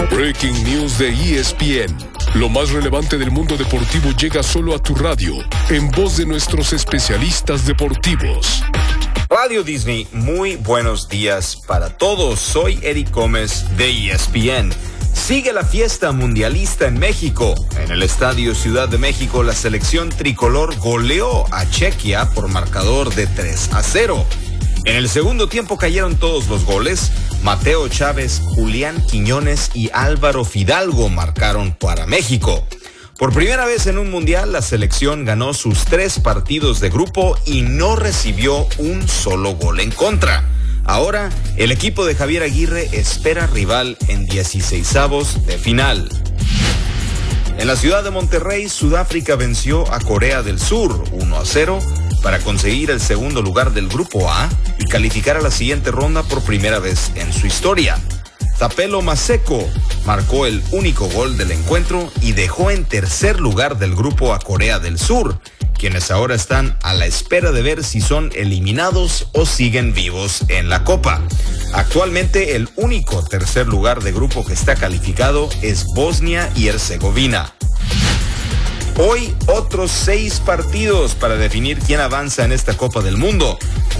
Breaking News de ESPN. Lo más relevante del mundo deportivo llega solo a tu radio, en voz de nuestros especialistas deportivos. Radio Disney, muy buenos días para todos. Soy Eric Gómez de ESPN. Sigue la fiesta mundialista en México. En el Estadio Ciudad de México, la selección tricolor goleó a Chequia por marcador de 3-0. En el segundo tiempo cayeron todos los goles. Mateo Chávez, Julián Quiñones y Álvaro Fidalgo marcaron para México. Por primera vez en un mundial, la selección ganó sus 3 partidos de grupo y no recibió un solo gol en contra. Ahora, el equipo de Javier Aguirre espera rival en 16avos de final. En la ciudad de Monterrey, Sudáfrica venció a Corea del Sur 1-0 para conseguir el segundo lugar del Grupo A y calificar a la siguiente ronda por primera vez en su historia. Thapelo Maseko marcó el único gol del encuentro y dejó en tercer lugar del grupo a Corea del Sur, quienes ahora están a la espera de ver si son eliminados o siguen vivos en la Copa. Actualmente el único tercer lugar de grupo que está calificado es Bosnia y Herzegovina. Hoy otros 6 partidos para definir quién avanza en esta Copa del Mundo.